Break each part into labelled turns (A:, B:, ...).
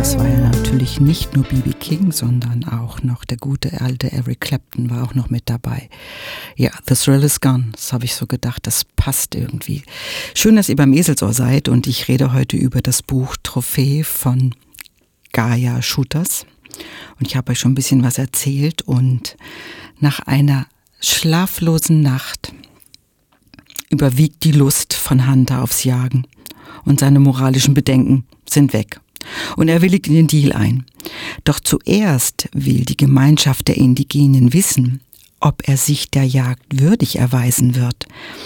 A: das war ja natürlich nicht nur B.B. King, sondern auch noch der gute alte Eric Clapton war auch noch mit dabei. Ja, The Thrill is Gone, das habe ich so gedacht, das passt irgendwie. Schön, dass ihr beim Eselsohr seid und ich rede heute über das Buch Trophäe von Gaia Schutas. Und ich habe euch schon ein bisschen was erzählt und nach einer schlaflosen Nacht überwiegt die Lust von Hunter aufs Jagen und seine moralischen Bedenken sind weg. Und er willigt in den Deal ein. Doch zuerst will die Gemeinschaft der Indigenen wissen, ob er sich der Jagd würdig erweisen wird.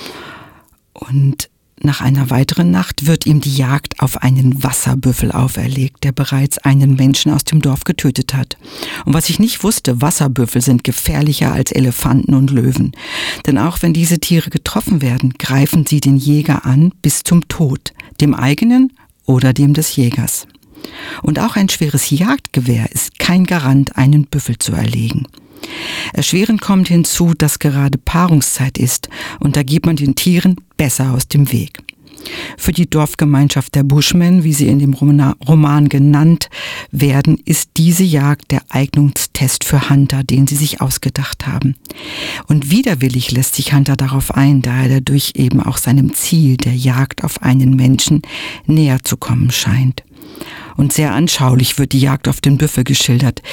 A: Und nach einer weiteren Nacht wird ihm die Jagd auf einen Wasserbüffel auferlegt, der bereits einen Menschen aus dem Dorf getötet hat. Und was ich nicht wusste, Wasserbüffel sind gefährlicher als Elefanten und Löwen. Denn auch wenn diese Tiere getroffen werden, greifen sie den Jäger an bis zum Tod, dem eigenen oder dem des Jägers. Und auch ein schweres Jagdgewehr ist kein Garant, einen Büffel zu erlegen. Erschwerend kommt hinzu, dass gerade Paarungszeit ist und da geht man den Tieren besser aus dem Weg. Für die Dorfgemeinschaft der Bushmen, wie sie in dem Roman genannt werden, ist diese Jagd der Eignungstest für Hunter, den sie sich ausgedacht haben. Und widerwillig lässt sich Hunter darauf ein, da er dadurch eben auch seinem Ziel der Jagd auf einen Menschen näher zu kommen scheint. Und sehr anschaulich wird die Jagd auf den Büffel geschildert,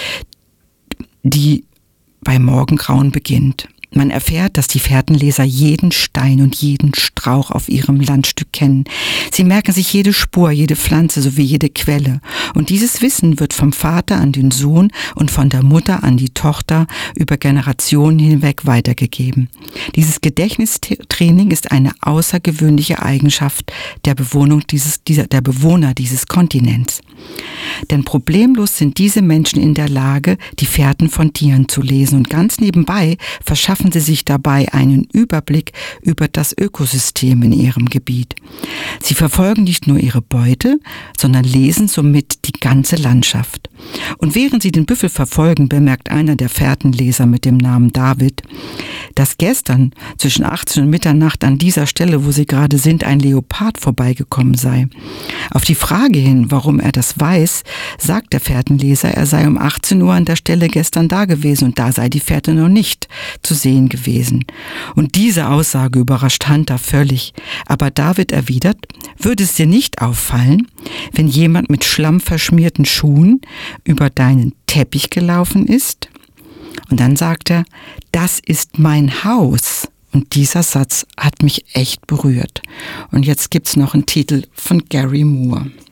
A: die bei Morgengrauen beginnt. Man erfährt, dass die Fährtenleser jeden Stein und jeden Strauch auf ihrem Landstück kennen. Sie merken sich jede Spur, jede Pflanze sowie jede Quelle. Und dieses Wissen wird vom Vater an den Sohn und von der Mutter an die Tochter über Generationen hinweg weitergegeben. Dieses Gedächtnistraining ist eine außergewöhnliche Eigenschaft der Bewohner dieses Kontinents. Denn problemlos sind diese Menschen in der Lage, die Fährten von Tieren zu lesen und ganz nebenbei verschaffen sie sich dabei einen Überblick über das Ökosystem in ihrem Gebiet. Sie verfolgen nicht nur ihre Beute, sondern lesen somit die ganze Landschaft. Und während sie den Büffel verfolgen, bemerkt einer der Fährtenleser mit dem Namen David, dass gestern zwischen 18 und Mitternacht an dieser Stelle, wo sie gerade sind, ein Leopard vorbeigekommen sei. Auf die Frage hin, warum er das weiß, sagt der Fährtenleser, er sei um 18 Uhr an der Stelle gestern da gewesen und da sei die Fährte noch nicht zu sehen gewesen. Und diese Aussage überrascht Hunter völlig. Aber David erwidert, würde es dir nicht auffallen, wenn jemand mit schlammverschmierten Schuhen über deinen Teppich gelaufen ist? Und dann sagt er, das ist mein Haus. Und dieser Satz hat mich echt berührt. Und jetzt gibt's noch einen Titel von Gary Moore.